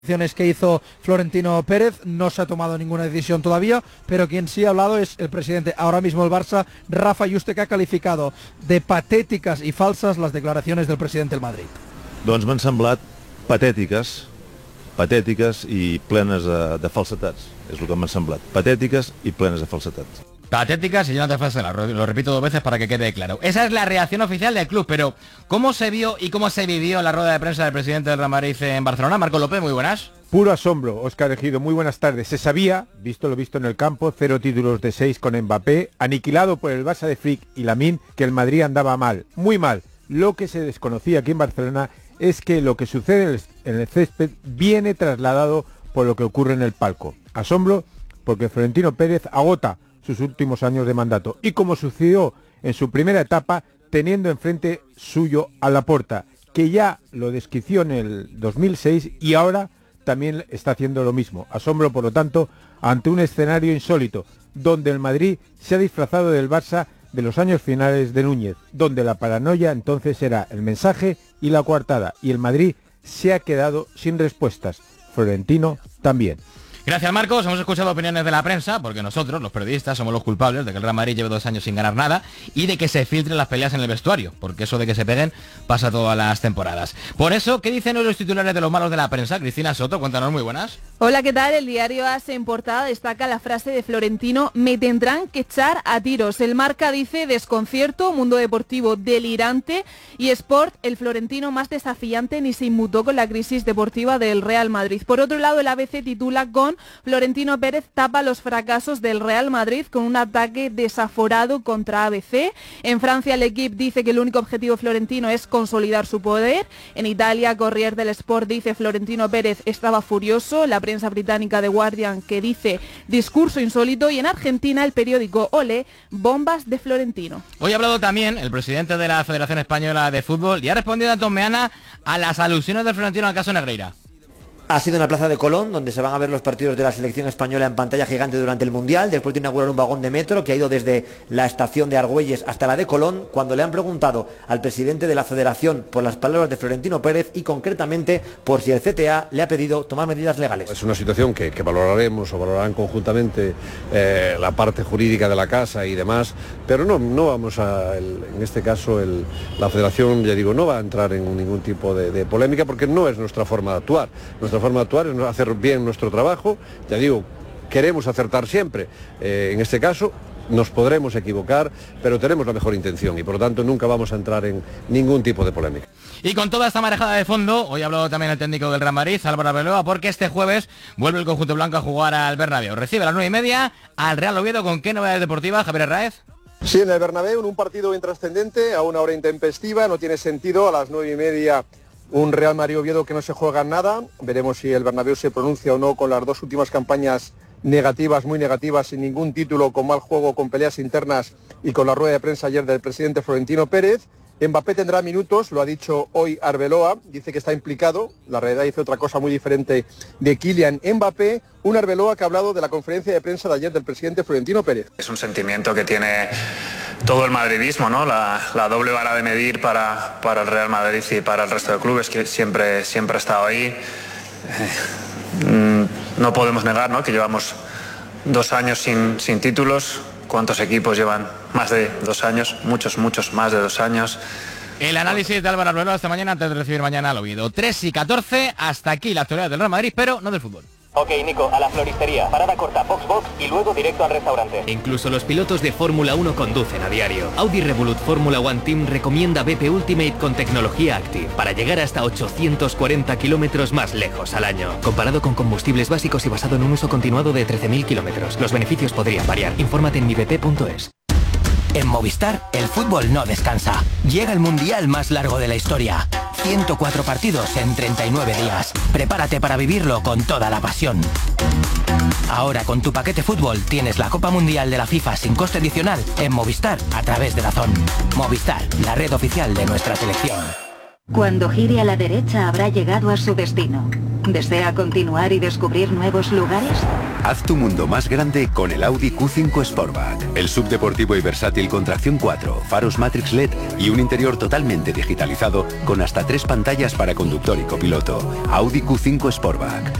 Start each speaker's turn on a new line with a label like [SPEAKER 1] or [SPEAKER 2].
[SPEAKER 1] Que hizo Florentino Pérez, no se ha tomado ninguna decisión todavía, pero quien sí ha hablado es el presidente ahora mismo del Barça, Rafa Yuste, que ha calificado de patéticas y falsas las declaraciones del presidente del Madrid.
[SPEAKER 2] Doncs m'han semblat patètiques i plenes de falsetats, és el que m'han semblat, patètiques i plenes de falsetats.
[SPEAKER 3] Patéticas y llenas de falsedad, lo repito 2 veces para que quede claro. Esa es la reacción oficial del club, pero ¿cómo se vio y cómo se vivió la rueda de prensa del presidente del Real Madrid en Barcelona? Marco López, muy buenas.
[SPEAKER 4] Puro asombro, Óscar Ejido, muy buenas tardes. Se sabía, visto lo visto en el campo, 0 títulos de 6 con Mbappé, aniquilado por el Barça de Flick y Lamine, que el Madrid andaba mal, muy mal. Lo que se desconocía aquí en Barcelona es que lo que sucede en el césped viene trasladado por lo que ocurre en el palco. Asombro porque Florentino Pérez agota sus últimos años de mandato y como sucedió en su primera etapa, teniendo enfrente suyo a Laporta, que ya lo desquició en el 2006 y ahora también está haciendo lo mismo. Asombro, por lo tanto, ante un escenario insólito, donde el Madrid se ha disfrazado del Barça de los años finales de Núñez, donde la paranoia entonces era el mensaje y la coartada, y el Madrid se ha quedado sin respuestas. Florentino también.
[SPEAKER 3] Gracias, Marcos. Hemos escuchado opiniones de la prensa, porque nosotros, los periodistas, somos los culpables de que el Real Madrid lleve 2 años sin ganar nada y de que se filtren las peleas en el vestuario, porque eso de que se peguen pasa todas las temporadas. Por eso, ¿qué dicen hoy los titulares de los malos de la prensa? Cristina Soto, cuéntanos, muy buenas.
[SPEAKER 5] Hola, ¿qué tal? El diario AS en portada destaca la frase de Florentino: me tendrán que echar a tiros. El Marca dice: desconcierto, Mundo Deportivo delirante, y Sport, el florentino más desafiante ni se inmutó con la crisis deportiva del Real Madrid. Por otro lado, el ABC titula con: Florentino Pérez tapa los fracasos del Real Madrid con un ataque desaforado contra ABC. En Francia, el Equipe dice que el único objetivo florentino es consolidar su poder. En Italia, Corriere dello Sport dice: Florentino Pérez estaba furioso. La prensa británica The Guardian, que dice: discurso insólito. Y en Argentina, el periódico Olé: bombas de Florentino.
[SPEAKER 3] Hoy ha hablado también el presidente de la Federación Española de Fútbol y ha respondido a Antón Meana a las alusiones de Florentino al caso Negreira.
[SPEAKER 6] Ha sido en la Plaza de Colón, donde se van a ver los partidos de la selección española en pantalla gigante durante el Mundial, después de inaugurar un vagón de metro que ha ido desde la estación de Argüelles hasta la de Colón, cuando le han preguntado al presidente de la Federación por las palabras de Florentino Pérez y concretamente por si el CTA le ha pedido tomar medidas legales.
[SPEAKER 7] Es una situación que valoraremos o valorarán conjuntamente la parte jurídica de la casa y demás, pero no vamos a, en este caso, la Federación, ya digo, no va a entrar en ningún tipo de polémica porque no es nuestra forma de actuar. Nuestra forma de actuar es hacer bien nuestro trabajo, ya digo, queremos acertar siempre, en este caso nos podremos equivocar, pero tenemos la mejor intención y por lo tanto nunca vamos a entrar en ningún tipo de polémica.
[SPEAKER 3] Y con toda esta marejada de fondo, hoy ha hablado también el técnico del Real Madrid, Álvaro Arbeloa, porque este jueves vuelve el conjunto blanco a jugar al Bernabéu. Recibe a las 9:30 al Real Oviedo. ¿Con qué novedades deportivas, Javier Herráez?
[SPEAKER 8] Sí, en el Bernabéu, en un partido intrascendente, a una hora intempestiva, no tiene sentido, a las 9:30 un Real Madrid Oviedo que no se juega nada. Veremos si el Bernabéu se pronuncia o no con las 2 últimas campañas negativas, muy negativas, sin ningún título, con mal juego, con peleas internas y con la rueda de prensa ayer del presidente Florentino Pérez. Mbappé tendrá minutos, lo ha dicho hoy Arbeloa, dice que está implicado. La realidad dice otra cosa muy diferente de Kylian Mbappé. Un Arbeloa que ha hablado de la conferencia de prensa de ayer del presidente Florentino Pérez.
[SPEAKER 9] Es un sentimiento que tiene todo el madridismo, ¿no? La doble vara de medir para el Real Madrid y para el resto de clubes, que siempre ha estado ahí. No podemos negar, ¿no?, que llevamos 2 años sin títulos. ¿Cuántos equipos llevan más de 2 años? Muchos más de 2 años.
[SPEAKER 3] El análisis de Álvaro Arbeloa esta mañana antes de recibir mañana al Oviedo. 3:14, hasta aquí la actualidad del Real Madrid, pero no del fútbol.
[SPEAKER 10] Ok, Nico, a la floristería, parada corta, box y luego directo al restaurante.
[SPEAKER 11] Incluso los pilotos de Fórmula 1 conducen a diario. Audi Revolut Fórmula One Team recomienda BP Ultimate con tecnología Active para llegar hasta 840 kilómetros más lejos al año. Comparado con combustibles básicos y basado en un uso continuado de 13.000 kilómetros, los beneficios podrían variar. Infórmate en mibp.es.
[SPEAKER 12] En Movistar, el fútbol no descansa. Llega el mundial más largo de la historia. 104 partidos en 39 días. Prepárate para vivirlo con toda la pasión. Ahora con tu paquete fútbol tienes la Copa Mundial de la FIFA sin coste adicional en Movistar a través de DAZN. Movistar, la red oficial de nuestra selección.
[SPEAKER 13] Cuando gire a la derecha habrá llegado a su destino. ¿Desea continuar y descubrir nuevos lugares?
[SPEAKER 14] Haz tu mundo más grande con el Audi Q5 Sportback. El subdeportivo y versátil con tracción 4, faros Matrix LED y un interior totalmente digitalizado con hasta 3 pantallas para conductor y copiloto. Audi Q5 Sportback.